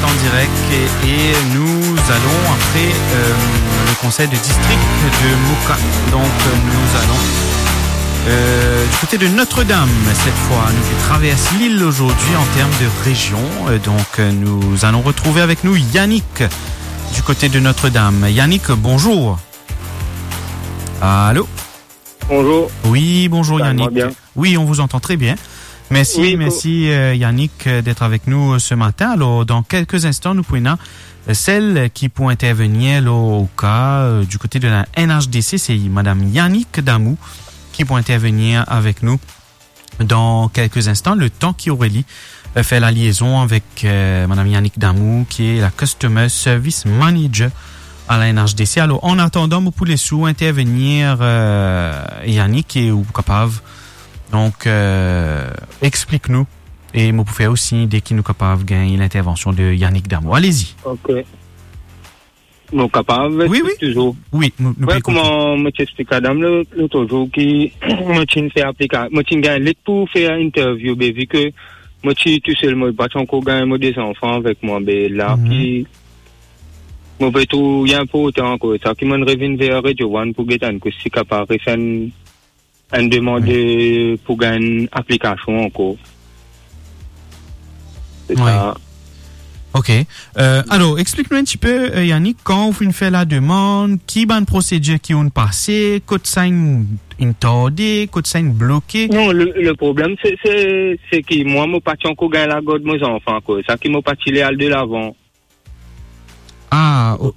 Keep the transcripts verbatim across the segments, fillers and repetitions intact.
en direct et, et nous allons après euh, le conseil de district de Mouka. Donc nous allons euh, du côté de Notre-Dame cette fois. Nous traversons l'île aujourd'hui en termes de région. Euh, donc nous allons retrouver avec nous Yannick du côté de Notre-Dame. Yannick, bonjour. Allô? Bonjour. Oui, bonjour Ça Yannick. Bien. Oui, on vous entend très bien. Merci, oui, merci euh, Yannick d'être avec nous ce matin. Alors, dans quelques instants, nous pouvons celle qui peut intervenir là, au cas euh, du côté de la N H D C, c'est Madame Yannick Damou qui peut intervenir avec nous dans quelques instants. Le temps qu'Aurélie euh, fait la liaison avec euh, Madame Yannick Damou, qui est la Customer Service Manager à la N H D C. Alors, en attendant, vous pouvez sous intervenir euh, Yannick et ou capable. Donc, euh, explique-nous. Et vous pouvez aussi, dès qu'il nous capable, gagner l'intervention de Yannick Damou. Allez-y. Ok. Nous capable. Oui, oui. Toujours. Oui, nous, nous ouais, comment me t'explique, madame, le, le toujours qui, me t'in fait appliquer, me t'in gagne pour faire interview, ben, vu que, me t'in tout seul, me pas encore gagner des enfants avec moi, ben, là, mm-hmm. qui, me fait tout, il y a un peu autant encore, ça, qui me revient vers Radio One pour gagner, que si capable, faire une, une demande oui. pour gagner une application encore. C'est oui. ça. OK. Euh, alors, explique-nous un petit peu, euh, Yannick, quand vous faites la demande, qui va une procédure qui ont passé, code sign interdit, code sign bloqué? Non, le, le problème, c'est, c'est, c'est que moi, je pas encore gagné la garde de mes enfants, quoi. Ça qui m'a pas tiré à de l'avant. Ah, OK.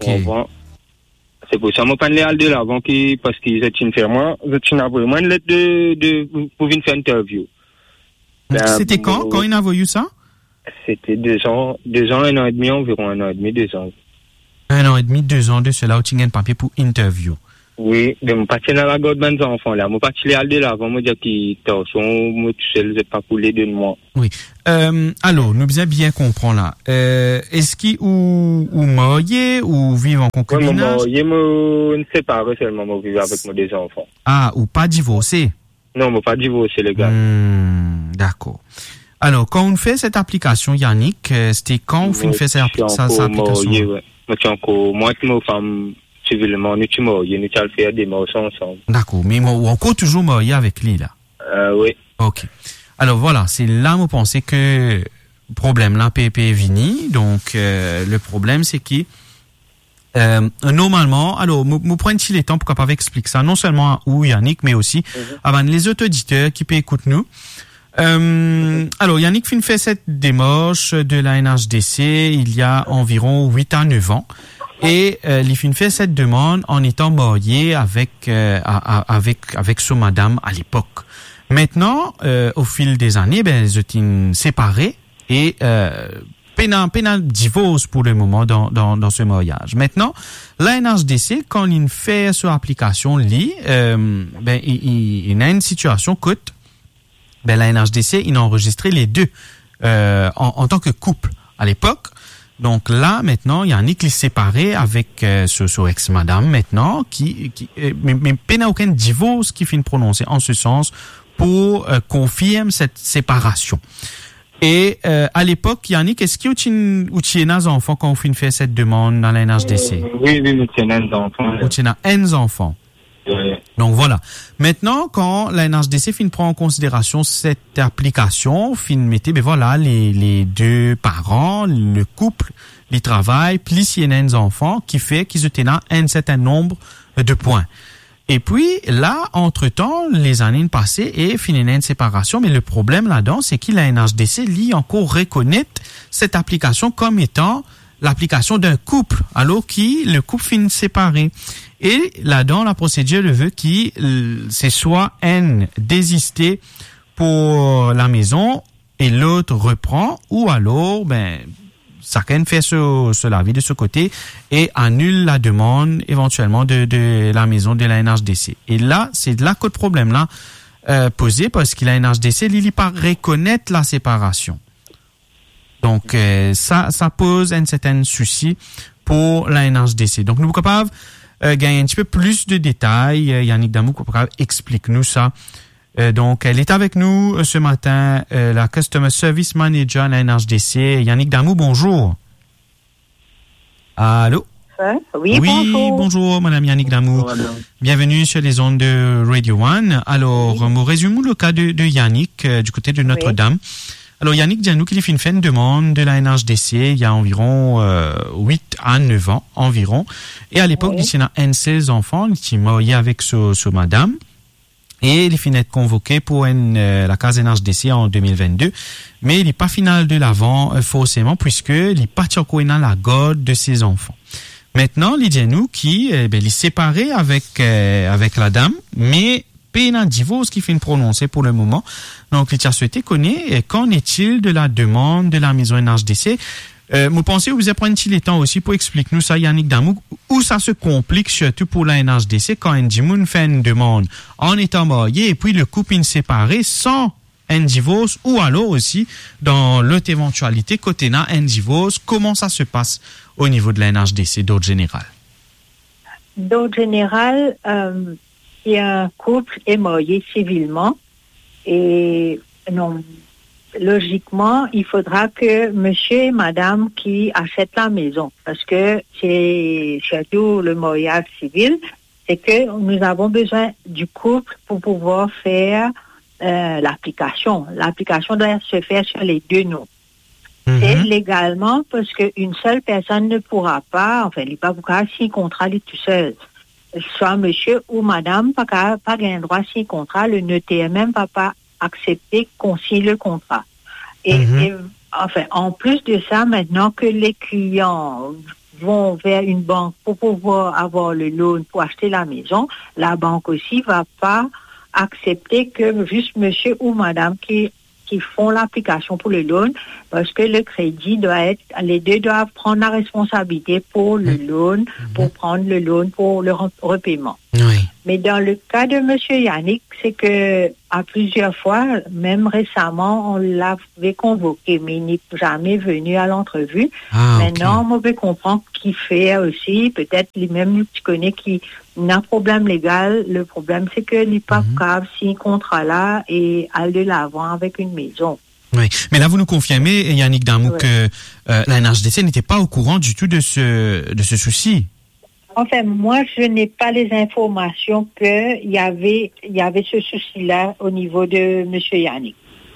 C'est pour ça que je pas aller de l'avant, qui, parce qu'ils étaient infirmiers, ils étaient vraiment une lettre de, de, pour venir faire une interview. C'était quand, euh, quand ils avaient eu ça? C'était deux ans, deux ans, un an et demi, environ un an et demi, deux ans. Un an et demi, deux ans de cela, où tu as un papier pour interview. Oui, de me partir dans la garde de mes enfants, là. Je partir aller de l'avant, je dire qu'ils sont, moi, tout seul, je pas pour les deux de moi. Oui. Euh, alors, nous devons bien comprendre, là. Euh, est-ce qu'ils ou, ou mariés, ou vivent en concubinage? Oui, moi, je ne sais pas, seulement, moi, vivre avec mes deux enfants. Ah, ou pas divorcé? Non, moi, pas divorcé, les gars. Hmm, d'accord. Alors, quand on fait cette application, Yannick, c'était quand on fait cette, cette, cette application? Oui, oui. Moi, je suis encore, moi, je suis femme civilement, nous sommes mariés, nous allons faire des mariages ensemble. D'accord, mais moi, encore toujours marié avec lui, là? Euh, oui. OK. Alors, voilà, c'est là où on pensait que le problème, là, P P est fini. Donc, euh, le problème, c'est que, euh, normalement, alors, nous prenons les temps pour qu'on puisse expliquer ça, non seulement à ou Yannick, mais aussi mm-hmm. avant les autres auditeurs qui peuvent écouter nous. Euh, alors, Yannick Fin fait cette démarche de la N H D C il y a environ huit à neuf ans. Et euh, il fin fait cette demande en étant marié avec euh, avec avec son madame à l'époque. Maintenant, euh, au fil des années, ben ils sont séparés et euh, pénal pénal divorce pour le moment dans dans dans ce mariage. Maintenant, la N H D C quand il fait sur application li, euh, ben il, il, il a une situation coûte. Ben, la N H D C, il a enregistré les deux euh, en, en tant que couple à l'époque. Donc là, maintenant, il y a un éclat séparé avec euh, ce, ce ex-madame maintenant, qui, qui euh, mais, mais il n'y a aucun divorce qui finit prononcer en ce sens pour euh, confirmer cette séparation. Et euh, à l'époque, Yannick, est-ce qu'il y a des enfants quand on finit faire cette demande dans la N H D C? Euh, oui, oui, il y a des enfants. Il y a des enfants. Donc voilà. Maintenant, quand la N H D C fin prend en considération cette application, fin mettez, ben voilà, les, les deux parents, le couple, les travaillent, plus il y a des enfants, qui fait qu'ils ont un certain nombre de points. Et puis, là, entre-temps, les années passées et fin une séparation, mais le problème là-dedans, c'est que la N H D C, lui, encore reconnaître cette application comme étant l'application d'un couple, alors qui, le couple finit séparé. Et là-dedans, la procédure le veut qui, c'est soit un désisté pour la maison et l'autre reprend, ou alors, ben, chacun fait ce, cela vie de ce côté et annule la demande éventuellement de, de la maison de la N H D C. Et là, c'est là que le problème là euh, posé parce que la N H D C, il n'y pas reconnaître la séparation. Donc, euh, ça, ça pose un certain souci pour la N H D C. Donc, nous sommes capables de euh, gagner un petit peu plus de détails. Euh, Yannick Damou, explique-nous ça. Euh, donc, elle est avec nous euh, ce matin, euh, la Customer Service Manager à la N H D C. Yannick Damou, bonjour. Allô? Oui, oui, bonjour. bonjour, Madame Yannick Damou. Bonjour, Bienvenue sur les ondes de Radio One. Alors, Oui. nous résumons le cas de, de Yannick euh, du côté de Notre-Dame. Oui. Alors, Yannick, dis-nous qu'il a fait une demande de la N H D C il y a environ euh, huit à neuf ans environ. Et à l'époque, Oui. il y a un seize enfants, il s'est marié avec ce, ce madame. Et il finit d'être convoqué pour une, euh, la case N H D C en deux mille vingt-deux. Mais il n'est pas final de l'avant, euh, forcément, puisque il n'est pas encore dans la garde de ses enfants. Maintenant, il dit à nous qui, eh ben, il est séparé avec, euh, avec la dame, mais paye un divorce qui fait une prononcée pour le moment. Donc, il a souhaité connaître, qu'en est-il de la demande de la maison N H D C? Euh, vous pensez, vous avez pris un petit temps aussi pour expliquer nous ça, Yannick Damou, où ça se complique surtout pour la N H D C quand un dimoun fait une demande en étant marié et puis le couple est séparé sans un divorce, ou alors aussi, dans l'autre éventualité, côté na un divorce, comment ça se passe au niveau de la N H D C d'ordre général? D'ordre général, euh, il y a un couple est marié civilement et non, logiquement, il faudra que monsieur et madame qui achètent la maison, parce que c'est surtout le mariage civil, c'est que nous avons besoin du couple pour pouvoir faire euh, l'application. L'application doit se faire sur les deux noms. Mm-hmm. C'est légalement parce qu'une seule personne ne pourra pas, enfin, il n'est pas pourra signer contrat lui tout seul. Soit monsieur ou madame, pas pas un droit signer contrat, le notaire même va pas accepter qu'on signe le contrat. Et, mm-hmm. et enfin, en plus de ça, maintenant que les clients vont vers une banque pour pouvoir avoir le loan pour acheter la maison, la banque aussi va pas accepter que juste monsieur ou madame qui qui font l'application pour le loan, parce que le crédit doit être, les deux doivent prendre la responsabilité pour le loan, mm-hmm. pour prendre le loan pour le repaiement. Oui. Mais dans le cas de monsieur Yannick, c'est que à plusieurs fois, même récemment, on l'avait convoqué, mais il n'est jamais venu à l'entrevue. Ah, maintenant, okay. on peut comprendre qu'il fait aussi, peut-être lui-même, tu connais, qui n'a un problème légal. Le problème, c'est que il n'est pas capable mm-hmm. si contrat-là et aller de l'avant avec une maison. Oui, mais là, vous nous confirmez, Yannick Damou, ouais. que euh, la N H D C n'était pas au courant du tout de ce, de ce souci. Enfin, moi, je n'ai pas les informations qu'il y avait, il y avait ce souci-là au niveau de M. Yannick.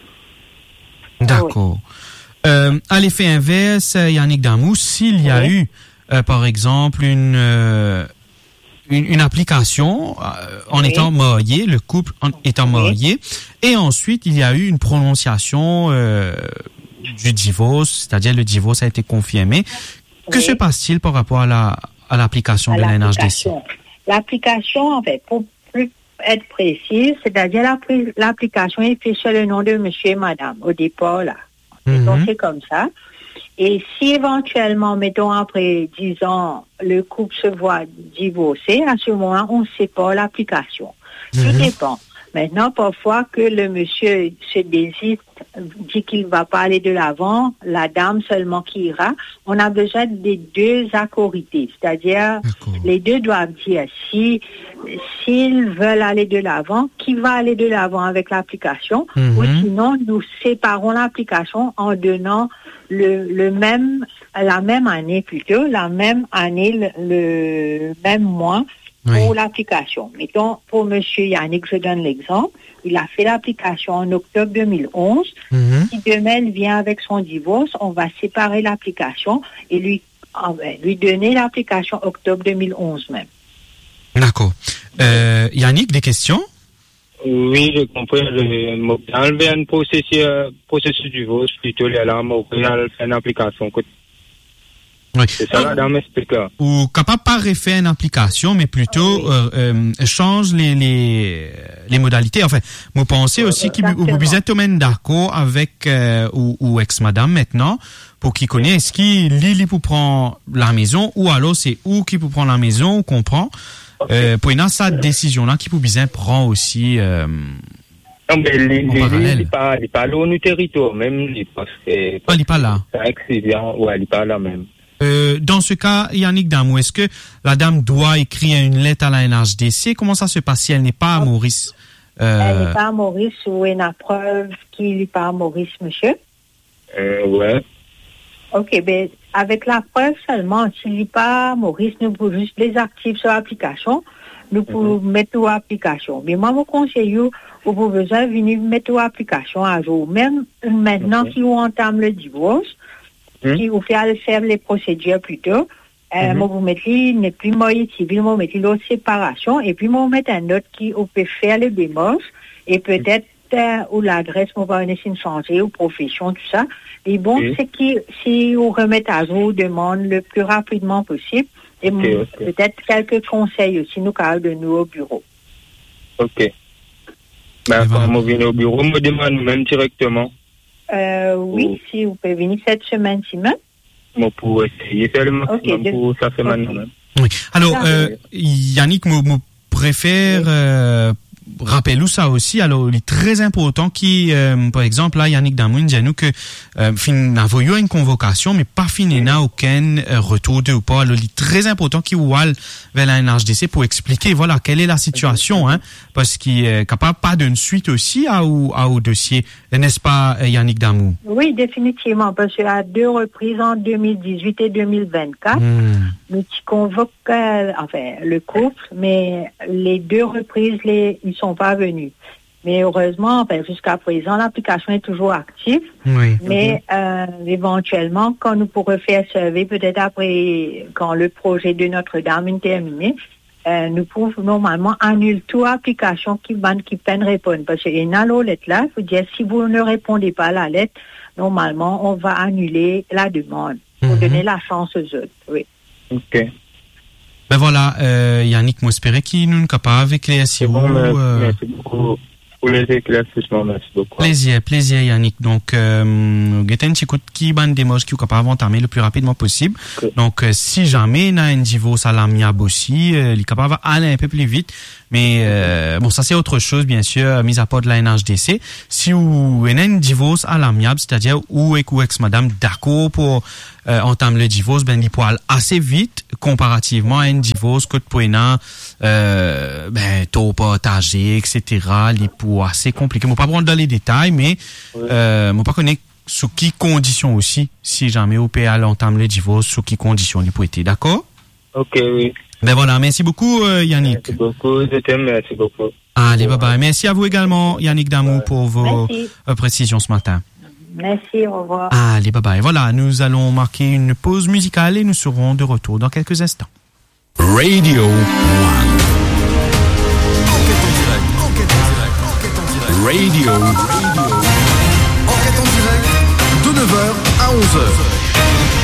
D'accord. Ah, oui. euh, à l'effet inverse, Yannick Damou, s'il y a oui. eu, euh, par exemple, une, euh, une, une application euh, en oui. étant marié, le couple en étant oui. marié, et ensuite, il y a eu une prononciation euh, du divorce, c'est-à-dire le divorce a été confirmé. Oui. Que se passe-t-il par rapport à la à l'application à de la N H D C? L'application, en fait, pour plus être précise, c'est-à-dire l'application est faite sur le nom de monsieur et madame, au départ, là. Mm-hmm. Donc, c'est comme ça. Et si éventuellement, mettons, après dix ans, le couple se voit divorcer, à ce moment-là, on sépare l'application. Mm-hmm. Tout dépend. Maintenant, parfois que le monsieur se désiste, dit qu'il ne va pas aller de l'avant, la dame seulement qui ira, on a besoin des deux accorités. C'est-à-dire, D'accord. les deux doivent dire si s'ils veulent aller de l'avant, qui va aller de l'avant avec l'application, mm-hmm. ou sinon, nous séparons l'application en donnant le, le même, la même année plutôt, la même année, le, le même mois, pour oui. l'application. Mettons, pour monsieur Yannick, je donne l'exemple. Il a fait l'application en octobre deux mille onze. Mm-hmm. Si demain il vient avec son divorce, on va séparer l'application et lui, lui donner l'application octobre deux mille onze même. D'accord. Euh, Yannick, des questions? Oui, je comprends. Je enlever un processus, processus du divorce, plutôt les alarmes, on peut faire une application. Oui. C'est ça, la dame explique. Ou capable pas refaire une application, mais plutôt oui. euh, euh, change les, les les modalités. Enfin, vous pensez aussi que vous vous êtes d'accord avec euh, ou, ou ex-madame maintenant pour qui connaît est-ce qu'il Lily pour prendre la maison ou alors c'est où qui pour prendre la maison ou qu'on prend euh, pour une sa décision là qui pour bien prend aussi. Euh, Non, mais les, les, les, il pas, il pas là au territoire, même, il pas, c'est, oh, il pas là. C'est accident, ouais, il pas là même. Euh, dans ce cas, Yannick Damou, est-ce que la dame doit écrire une lettre à la N H D C? Comment ça se passe si elle n'est pas à Maurice? Euh... Elle n'est pas à Maurice ou elle a preuve qu'il n'est pas à Maurice, monsieur? Euh, ouais. Ok, ben, avec la preuve seulement, s'il n'y a pas Maurice, nous pouvons juste les activer sur l'application, nous pouvons mm-hmm. mettre l'application. Mais moi, je vous conseille, vous pouvez venir mettre l'application à jour. Même maintenant, okay. si vous entamez le divorce, mm-hmm. si vous faites faire les procédures plus tôt, euh, mm-hmm. moi, vous mettez, n'est plus moyen civil, vous mettez l'autre séparation, et puis vous mettez un autre qui vous peut faire les démarches, et peut-être, mm-hmm. ou l'adresse, on va essayer de changer, ou profession, tout ça. Et bon, oui. c'est que si on remet à jour, demande le plus rapidement possible. Et okay, okay. peut-être quelques conseils aussi, nous, car de nous au bureau. OK. Ben, quand on vient au bureau, on me demande nous-mêmes directement. Euh, oui, ou... si vous pouvez venir cette semaine-ci même. Bon, pour essayer faire le maximum okay, pour ça fait maintenant même. Oui. Alors, euh, Yannick me, me préfère... Oui. Euh, rappelez-nous ça aussi. Alors, il est très important qui, euh, par exemple, là, Yannick Damoun dit à nous que euh, fin envoyé une convocation, mais pas fin n'a aucun euh, retour de ou pas. Alors, il est très important qu'il voit vers la N H D C pour expliquer, voilà, quelle est la situation, hein, parce qu'il est capable pas d'une suite aussi à au, à au dossier, n'est-ce pas, Yannick Damoun? Oui, définitivement, parce qu'à deux reprises en deux mille dix-huit et deux mille vingt-quatre, hmm. nous convoquons, euh, enfin, le couple, mais les deux reprises, les, ils sont pas venus. Mais heureusement, enfin, jusqu'à présent, l'application est toujours active. Oui. Mais mm-hmm. euh, éventuellement, quand nous pourrons faire surveiller, peut-être après, quand le projet de Notre-Dame est terminé, euh, nous pouvons normalement annuler toute application qui qui peine répondre. Parce qu'il y a une lettre là, il faut dire, si vous ne répondez pas à la lettre, normalement, on va annuler la demande pour mm-hmm. donner la chance aux autres. Oui. OK. Ben voilà, euh, Yannick, moi, j'espérais qu'il nous capable avec les S I O. Bon, merci, euh... merci beaucoup pour les éclaircissements, merci beaucoup. Plaisir, plaisir, Yannick. Donc, euh, Gaëtan, un petit coup de qui bande des moches qui est capable d'entamer le plus rapidement possible. Okay. Donc, euh, si jamais il y a un divorce à l'amiable aussi, euh, il est capable d'aller un peu plus vite. Mais euh, bon, ça c'est autre chose, bien sûr, mis à part de la N H D C. Si vous avez un divorce à l'amiable, c'est-à-dire où est ou ex-madame d'accord pour euh, entamer le divorce, ben il peut aller assez vite comparativement à un divorce que pour un euh, ben tôt partagé, et cetera. Il peut assez compliqué. Je ne vais pas prendre dans les détails, mais oui. euh, je ne vais pas connaître sous qui conditions aussi, si jamais vous pouvez aller entamer le divorce, sous qui conditions il peut être, d'accord? Ok, oui. Ben voilà, merci beaucoup euh, Yannick. Merci beaucoup, je t'aime, merci beaucoup. Allez, bye bye. Merci à vous également, Yannick Damou, ouais. pour vos euh, précisions ce matin. Merci, au revoir. Allez, bye bye. Voilà, nous allons marquer une pause musicale et nous serons de retour dans quelques instants. Radio One. Enquête en direct, enquête en direct, enquête en direct. Radio, Radio. Enquête en direct, de neuf heures à onze heures.